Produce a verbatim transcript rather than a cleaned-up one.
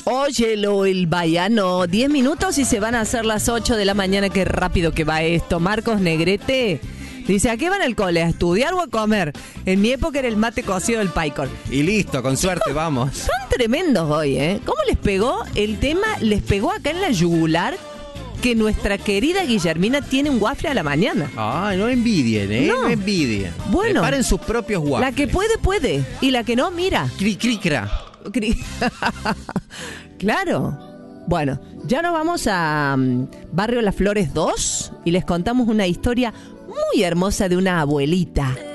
Óyelo, el baiano. Diez minutos y se van a hacer las ocho de la mañana. Qué rápido que va esto. Marcos Negrete dice, ¿a qué van al cole? ¿A estudiar o a comer? En mi época era el mate cocido del Paicor. Y listo, con suerte, Chicos, vamos. Son tremendos hoy, ¿eh? ¿Cómo les pegó? El tema les pegó acá en la yugular que nuestra querida Guillermina tiene un waffle a la mañana. Ay, no envidien, ¿eh? No. No, envidien. Bueno. Preparen sus propios waffles. La que puede, puede. Y la que no, mira. Cri, cri, cra. Cri- Claro. Bueno, ya nos vamos a um, Barrio Las Flores dos y les contamos una historia muy hermosa de una abuelita